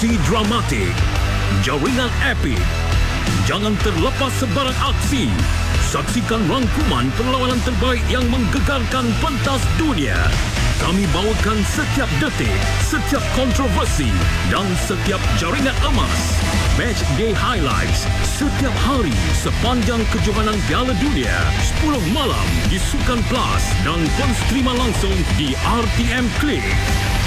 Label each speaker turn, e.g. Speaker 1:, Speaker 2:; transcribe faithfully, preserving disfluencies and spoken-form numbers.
Speaker 1: aksi dramatik, jaringan epik. Jangan terlepas sebarang aksi. Saksikan rangkuman perlawanan terbaik yang menggegarkan pentas dunia. Kami bawakan setiap detik, setiap kontroversi dan setiap jaringan emas. Match Day Highlights setiap hari sepanjang kejohanan Piala Dunia. sepuluh malam di Sukan Plus dan penstrima langsung di R T M Klik.